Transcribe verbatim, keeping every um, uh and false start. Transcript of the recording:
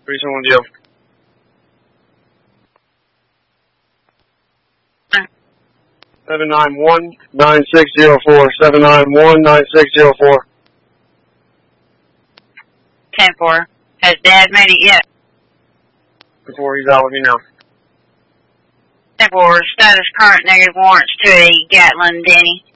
three two one deal. Seven nine one nine six zero four. Seven nine one nine six zero four. Ten four. Has Dad made it yet? Before he's out with me now. Ten four. Status current negative warrants to a Gatlin Denny.